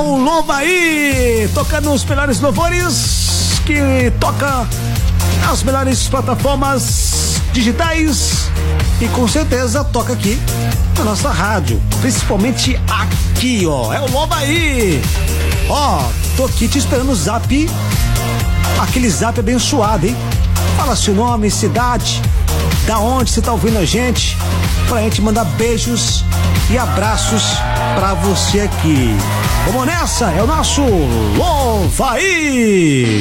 o Lovaí, tocando os melhores louvores, que toca nas melhores plataformas digitais e com certeza toca aqui na nossa rádio, principalmente aqui, ó, é o Lovaí. Ó, tô aqui te esperando no zap, aquele zap abençoado, hein? Fala seu nome, cidade, da onde você tá ouvindo a gente, pra gente mandar beijos e abraços pra você aqui. Vamos nessa, é o nosso Lovaí.